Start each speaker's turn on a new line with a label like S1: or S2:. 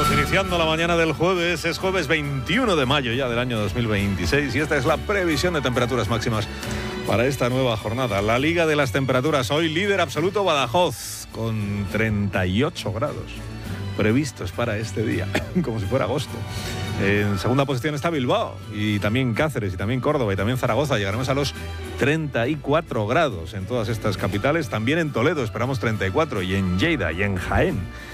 S1: Estamos iniciando la mañana del jueves, es jueves 21 de mayo ya del año 2026 y esta es la previsión de temperaturas máximas para esta nueva jornada. La Liga de las Temperaturas, hoy líder absoluto Badajoz, con 38 grados previstos para este día, como si fuera agosto. En segunda posición está Bilbao, y también Cáceres, y también Córdoba, y también Zaragoza. Llegaremos a los 34 grados en todas estas capitales. También en Toledo esperamos 34, y en Lleida y en Jaén